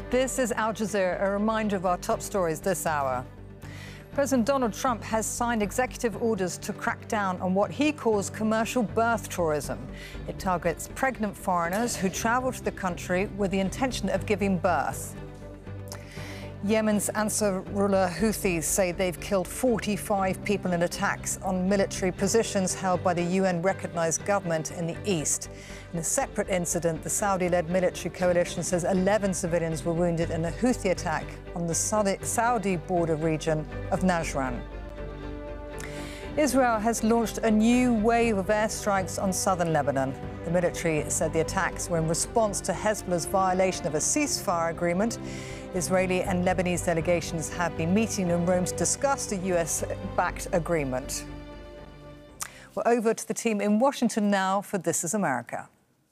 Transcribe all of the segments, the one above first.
This is Al Jazeera, a reminder of our top stories this hour. President Donald Trump has signed executive orders to crack down on what he calls commercial birth tourism. It targets pregnant foreigners who travel to the country with the intention of giving birth. Yemen's Ansarullah Houthis say they've killed 45 people in attacks on military positions held by the UN-recognized government in the east. In a separate incident, the Saudi-led military coalition says 11 civilians were wounded in a Houthi attack on the Saudi border region of Najran. Israel has launched a new wave of airstrikes on southern Lebanon. The military said the attacks were in response to Hezbollah's violation of a ceasefire agreement. Israeli and Lebanese delegations have been meeting in Rome to discuss the US-backed agreement. We're over to the team in Washington now for This Is America.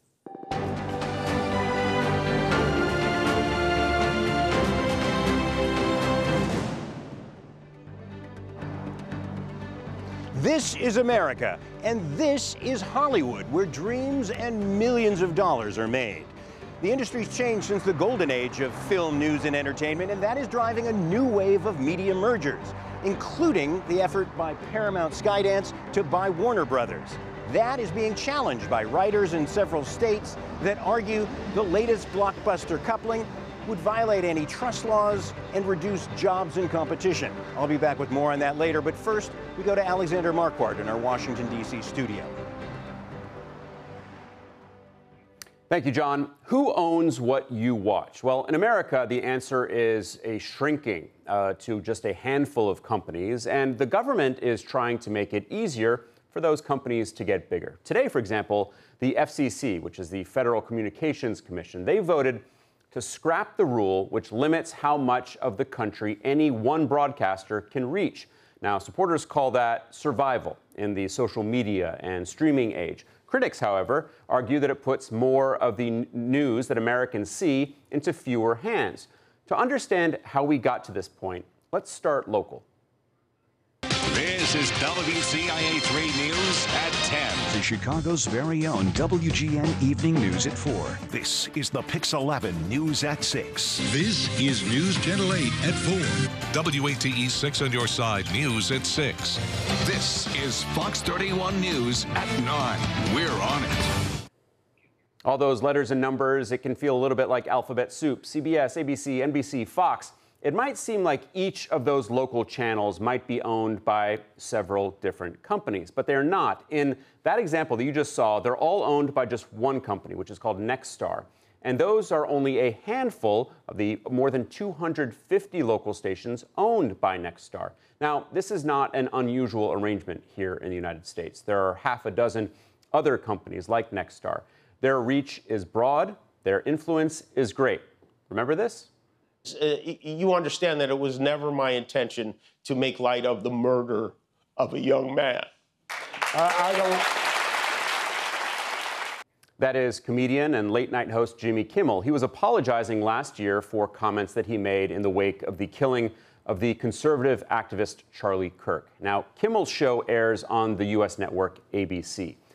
This is America, and this is Hollywood, where dreams and millions of dollars are made. The industry's changed since the golden age of film, news, and entertainment, and that is driving a new wave of media mergers, including the effort by Paramount Skydance to buy Warner Brothers. That is being challenged by writers in several states that argue the latest blockbuster coupling would violate antitrust laws and reduce jobs and competition. I'll be back with more on that later, but first, we go to Alexander Marquardt in our Washington, D.C. studio. Thank you, John. Who owns what you watch? Well, in America, the answer is a shrinking to just a handful of companies, and the government is trying to make it easier for those companies to get bigger. Today, for example, the FCC, which is the Federal Communications Commission, they voted to scrap the rule which limits how much of the country any one broadcaster can reach. Now, supporters call that survival in the social media and streaming age. Critics, however, argue that it puts more of the news that Americans see into fewer hands. To understand how we got to this point, let's start local. This is WCIA 3 News at 10. The Chicago's very own WGN Evening News at 4. This is the Pix 11 News at 6. This is News Channel 8 at 4. WATE 6 on your side, News at 6. This is Fox 31 News at 9. We're on it. All those letters and numbers, it can feel a little bit like alphabet soup. CBS, ABC, NBC, Fox. It might seem like each of those local channels might be owned by several different companies, but they're not. In that example that you just saw, they're all owned by just one company, which is called Nexstar. And those are only a handful of the more than 250 local stations owned by Nexstar. Now, this is not an unusual arrangement here in the United States. There are half a dozen other companies like Nexstar. Their reach is broad, their influence is great. Remember this? You understand that it was never my intention to make light of the murder of a young man. I don't. That is comedian and late-night host Jimmy Kimmel. He was apologizing last year for comments that he made in the wake of the killing of the conservative activist Charlie Kirk. Now, Kimmel's show airs on the U.S. network ABC.